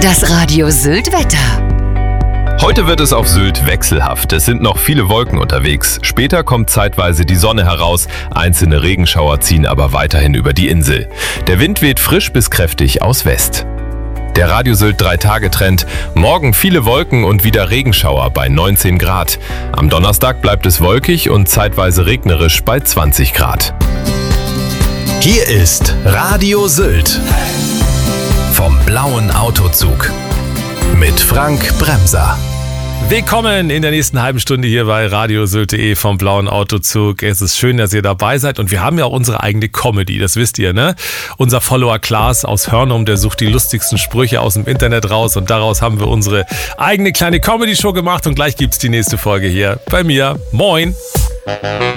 Das Radio Sylt Wetter. Heute wird es auf Sylt wechselhaft. Es sind noch viele Wolken unterwegs. Später kommt zeitweise die Sonne heraus. Einzelne Regenschauer ziehen aber weiterhin über die Insel. Der Wind weht frisch bis kräftig aus West. Der Radio Sylt 3-Tage-Trend. Morgen viele Wolken und wieder Regenschauer bei 19 Grad. Am Donnerstag bleibt es wolkig und zeitweise regnerisch bei 20 Grad. Hier ist Radio Sylt vom blauen Autozug mit Frank Bremser. Willkommen in der nächsten halben Stunde hier bei radiosylt.de vom blauen Autozug. Es ist schön, dass ihr dabei seid und wir haben ja auch unsere eigene Comedy, das wisst ihr, ne? Unser Follower Klaas aus Hörnum, der sucht die lustigsten Sprüche aus dem Internet raus und daraus haben wir unsere eigene kleine Comedy-Show gemacht und gleich gibt's die nächste Folge hier bei mir. Moin!